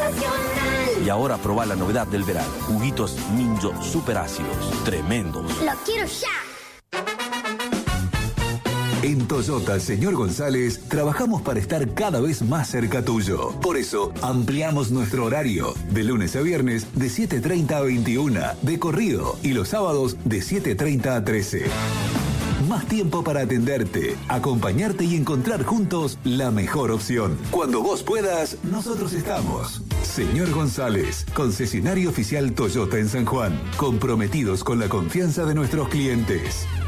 Y ahora probá la novedad del verano. Juguitos Minzo super ácidos. Tremendos. ¡Lo quiero ya! En Toyota Señor González trabajamos para estar cada vez más cerca tuyo. Por eso ampliamos nuestro horario de lunes a viernes de 7:30 a 21 de corrido y los sábados de 7:30 a 13. Más tiempo para atenderte, acompañarte y encontrar juntos la mejor opción. Cuando vos puedas, nosotros estamos. Señor González, concesionario oficial Toyota en San Juan, comprometidos con la confianza de nuestros clientes.